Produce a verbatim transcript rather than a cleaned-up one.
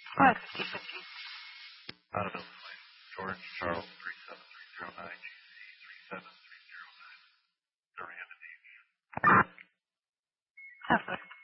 five fifty fifty. Out of Illinois. George Charles three seven three zero nine, G C three seven three zero nine. Durand and Amy. Halfway.